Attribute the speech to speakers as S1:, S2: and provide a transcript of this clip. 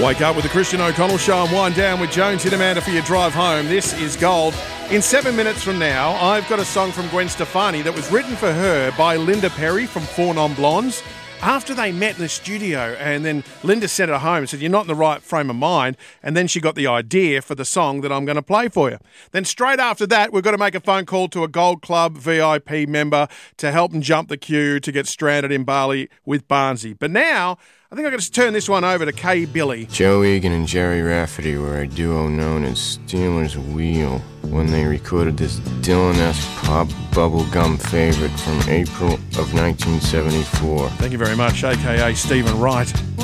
S1: Wake up with the Christian O'Connell Show and wind down with Joan Tidamanda for your drive home. This is gold. In 7 minutes from now, I've got a song from Gwen Stefani that was written for her by Linda Perry from Four Non Blondes. After they met in the studio, and then Linda sent it home and said, you're not in the right frame of mind, and then she got the idea for the song that I'm going to play for you. Then straight after that, we've got to make a phone call to a Gold Club VIP member to help them jump the queue to get stranded in Bali with Barnsey. But now, I think I've got to turn this one over to Kay Billy.
S2: Joe Egan and Jerry Rafferty were a duo known as Steelers Wheel when they recorded this Dylan-esque pop bubblegum favorite from April of 1974.
S1: Thank you very much, a.k.a. Stephen Wright.